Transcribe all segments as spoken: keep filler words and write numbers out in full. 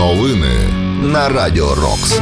Новини на Радіо Рокс.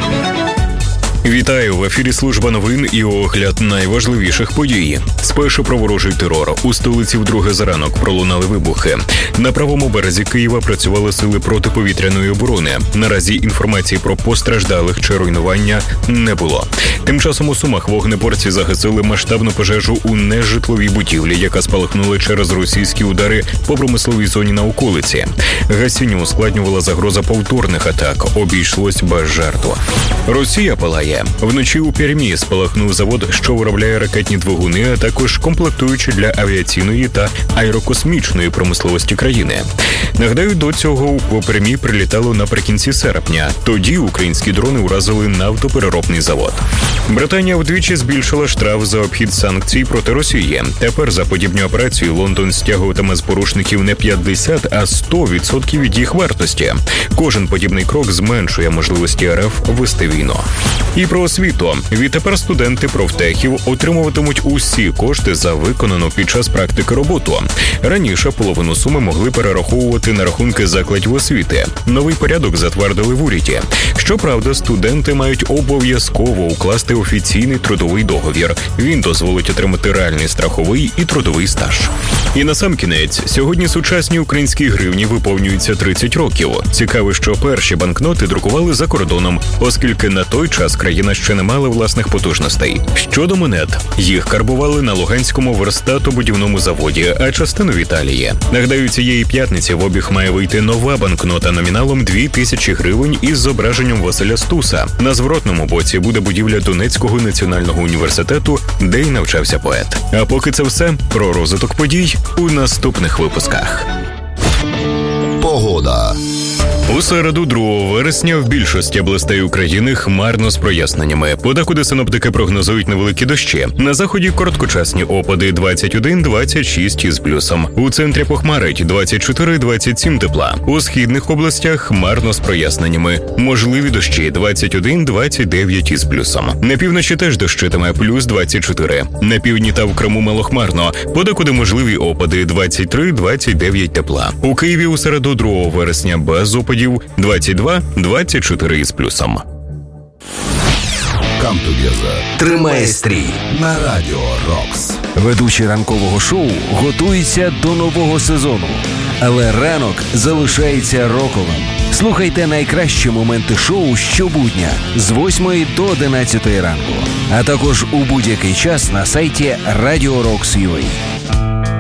Вітаю! В ефірі служба новин і огляд найважливіших подій. Спершу про ворожий терор. У столиці вдруге за ранок пролунали вибухи. На правому березі Києва працювали сили протиповітряної оборони. Наразі інформації про постраждалих чи руйнування не було. Тим часом у Сумах вогнеборці загасили масштабну пожежу у нежитловій будівлі, яка спалахнула через російські удари по промисловій зоні на околиці. Гасінню ускладнювала загроза повторних атак. Обійшлось без жертв. Росія палає. Вночі у Пермі спалахнув завод, що виробляє ракетні двигуни, а також комплектуючі для авіаційної та аерокосмічної промисловості країни. Нагадаю, до цього у Пермі прилітало наприкінці серпня. Тоді українські дрони уразили нафтопереробний завод. Британія вдвічі збільшила штраф за обхід санкцій проти Росії. Тепер за подібні операції Лондон стягуватиме з порушників не п'ятдесят, а сто відсотків від їх вартості. Кожен подібний крок зменшує можливості РФ вести війну. І про освіту. Відтепер студенти профтехів отримуватимуть усі кошти за виконану під час практики роботу. Раніше половину суми могли перераховувати на рахунки закладів освіти. Новий порядок затвердили в уряді. Щоправда, студенти мають обов'язково укласти офіційний трудовий договір. Він дозволить отримати реальний страховий і трудовий стаж. І насамкінець, сьогодні сучасні українські гривні виповнюються тридцять років. Цікаво, що перші банкноти друкували за кордоном, оскільки на той час країна ще не мала власних потужностей. Щодо монет, їх карбували на Луганському верстатобудівному заводі, а частину в Італії. Нагадаю, цієї п'ятниці в обіг має вийти нова банкнота номіналом дві тисячі гривень із зображенням Василя Стуса. На зворотному боці буде будівля Донецького національного університету, де й навчався поет. А поки це все, про розвиток подій у наступних випусках. Погода. У середу, другого вересня, в більшості областей України хмарно з проясненнями. Подекуди синоптики прогнозують невеликі дощі. На заході короткочасні опади двадцять один - двадцять шість із плюсом. У центрі похмарить двадцять чотири - двадцять сім тепла. У східних областях хмарно з проясненнями. Можливі дощі двадцять один - двадцять дев'ять із плюсом. На півночі теж дощитиме плюс двадцять чотири. На півдні та в Криму малохмарно. Подекуди можливі опади двадцять три - двадцять дев'ять тепла. У Києві у середу, другого вересня без опадів двадцять два - двадцять чотири із плюсом. Come together. Тримає стрій На Радіо Рокс. Ведучий ранкового шоу готується до нового сезону, але ранок залишається роковим. Слухайте найкращі моменти шоу щобудня з восьмої до одинадцятої ранку, а також у будь-який час на сайті радіо рокс крапка ю а.